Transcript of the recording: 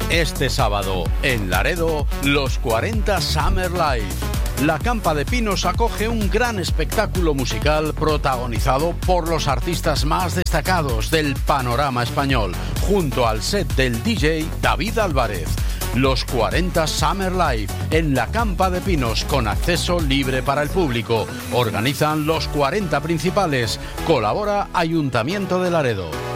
Este sábado, en Laredo, los 40 Summer Live. La Campa de Pinos acoge un gran espectáculo musical protagonizado por los artistas más destacados del panorama español, junto al set del DJ David Álvarez. Los 40 Summer Live en la Campa de Pinos con acceso libre para el público. Organizan los 40 principales. Colabora Ayuntamiento de Laredo.